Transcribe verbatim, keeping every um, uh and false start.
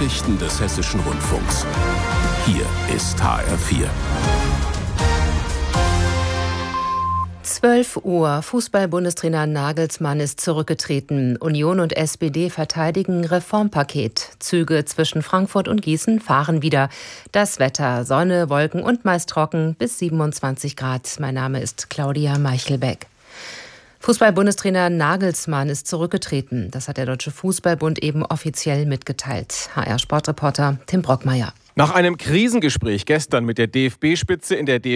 Nachrichten des Hessischen Rundfunks. Hier ist H R vier. zwölf Uhr. Fußball-Bundestrainer Nagelsmann ist zurückgetreten. Union und S P D verteidigen Reformpaket. Züge zwischen Frankfurt und Gießen fahren wieder. Das Wetter: Sonne, Wolken und meist trocken bis siebenundzwanzig Grad. Mein Name ist Claudia Meichelbeck. Fußball-Bundestrainer Nagelsmann ist zurückgetreten. Das hat der Deutsche Fußballbund eben offiziell mitgeteilt. H R-Sportreporter Tim Brockmeier. Nach einem Krisengespräch gestern mit der D F B-Spitze in der D